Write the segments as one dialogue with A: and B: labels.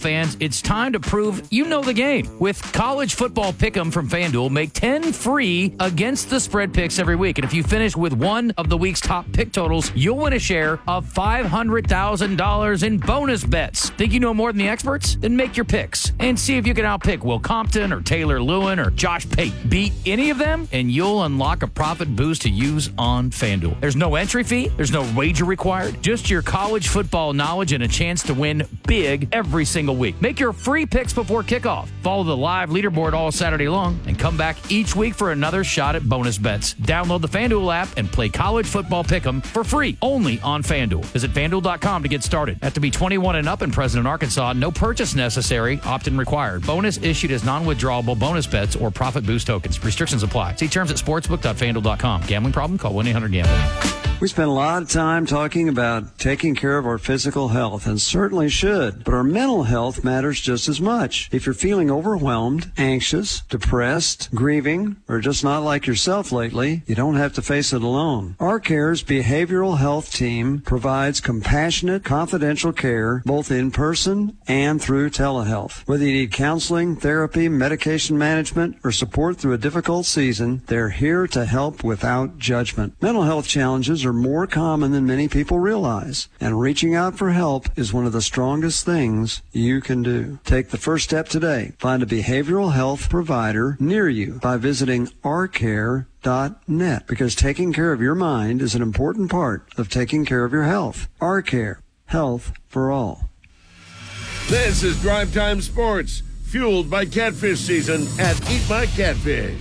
A: fans, it's time to prove you know the game. With College Football Pick'em from FanDuel, make 10 free against the spread picks every week. And if you finish with one of the week's top pick totals, you'll win a share of $500,000 in bonus bets. Think you know more than the experts? Then make your picks and see if you can outpick Will Compton or Taylor Lewin or Josh Pate. Beat any of them, and you'll unlock a profit boost to use on FanDuel. There's no entry fee. There's no wager required. Just your college football knowledge and a chance to win big every single week. Make your free picks before kickoff. Follow the live leaderboard all Saturday long and come back each week for another shot at bonus bets. Download the FanDuel app and play College Football Pick'em for free only on FanDuel. Visit FanDuel.com to get started. Have to be 21 and up in President, Arkansas. No purchase necessary. Opt-in required. Bonus issued as non-withdrawable bonus bets or profit boost tokens. Restrictions apply. See terms at sportsbook.fanduel.com. Gambling problem? Call 1-800-GAMBLER.
B: We spend a lot of time talking about taking care of our physical health, and certainly should, but our mental health matters just as much. If you're feeling overwhelmed, anxious, depressed, grieving, or just not like yourself lately, you don't have to face it alone. R-Care's behavioral health team provides compassionate, confidential care both in person and through telehealth. Whether you need counseling, therapy, medication management, or support through a difficult season, they're here to help without judgment. Mental health challenges are more common than many people realize, and reaching out for help is one of the strongest things you can do. Take the first step today. Find a behavioral health provider near you by visiting rcare.net, because taking care of your mind is an important part of taking care of your health. R-Care, health for all.
C: This is Drive Time Sports, fueled by catfish season at Eat My Catfish.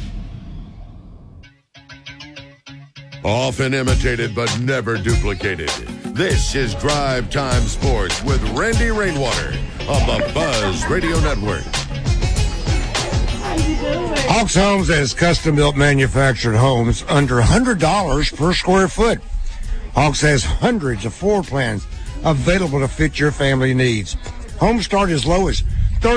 C: Often imitated but never duplicated. This is Drive Time Sports with Randy Rainwater on the Buzz Radio Network.
D: Hawks Homes has custom-built manufactured homes under $100 per square foot. Hawks has hundreds of floor plans available to fit your family needs. Homes start as low as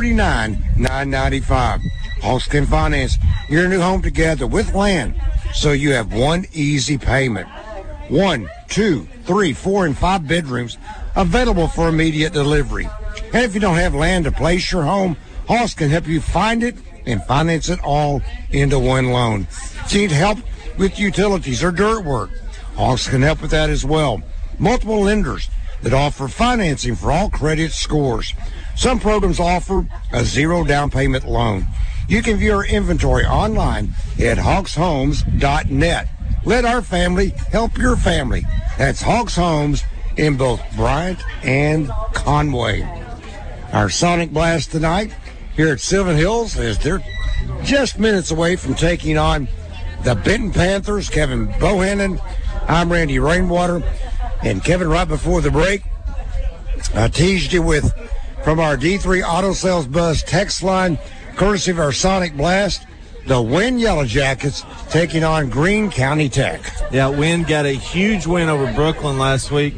D: $39,995. Hawks can finance your new home together with land, so you have one easy payment. 1, 2, 3, 4, and 5 bedrooms available for immediate delivery. And if you don't have land to place your home, Hawks can help you find it and finance it all into one loan. If you need help with utilities or dirt work, Hawks can help with that as well. Multiple lenders that offer financing for all credit scores. Some programs offer a zero down payment loan. You can view our inventory online at hawkshomes.net. Let our family help your family. That's Hawks Homes in both Bryant and Conway. Our Sonic Blast tonight here at Sylvan Hills, as they're just minutes away from taking on the Benton Panthers. Kevin Bohannon, I'm Randy Rainwater. And Kevin, right before the break, I teased you with, from our D3 Auto Sales Buzz text line, courtesy of our Sonic Blast, the Wynn Yellow Jackets taking on Greene County Tech.
E: Yeah, Wynn got a huge win over Brooklyn last week,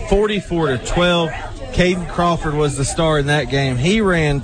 E: 44-12. Caden Crawford was the star in that game. He ran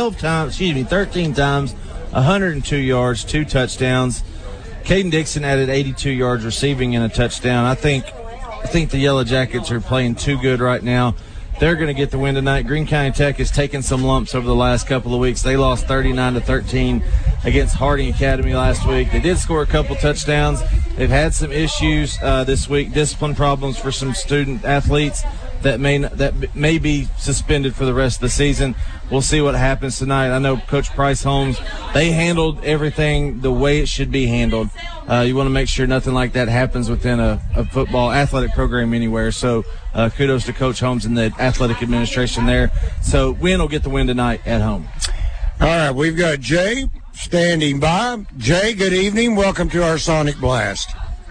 E: 13 times, 102 yards, 2 touchdowns. Caden Dixon added 82 yards receiving and a touchdown. I think the Yellow Jackets are playing too good right now. They're going to get the win tonight. Greene County Tech has taken some lumps over the last couple of weeks. They lost 39-13 against Harding Academy last week. They did score a couple touchdowns. They've had some issues this week, discipline problems for some student athletes that may be suspended for the rest of the season. We'll see what happens tonight. I know Coach Price Holmes, they handled everything the way it should be handled. You want to make sure nothing like that happens within a football athletic program anywhere. So kudos to Coach Holmes and the athletic administration there. So Wynn will get the win tonight at home.
D: All right, we've got Jay standing by. Jay, good evening. Welcome to our Sonic Blast.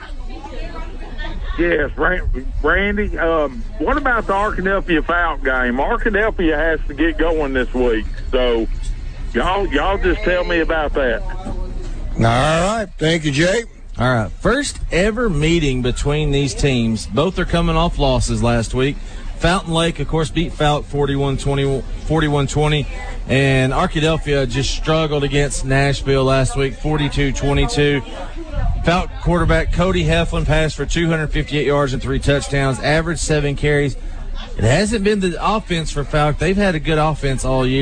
F: Yes, Randy. What about the Arkadelphia Falk game? Arkadelphia has to get going this week, so y'all just tell me about that.
D: All right, thank you, Jay.
E: All right, first ever meeting between these teams. Both are coming off losses last week. Fountain Lake, of course, beat Falk 41-20, and Arkadelphia just struggled against Nashville last week, 42-22. Falk quarterback Cody Heflin passed for 258 yards and 3 touchdowns, averaged 7 carries. It hasn't been the offense for Falk. They've had a good offense all year.